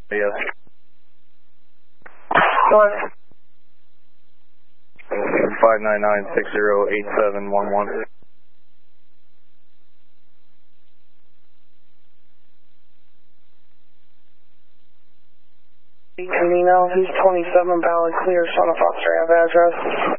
Yes. What? 599-608711. Email, he's 27 Valley Clear, Son of Foster Ave address.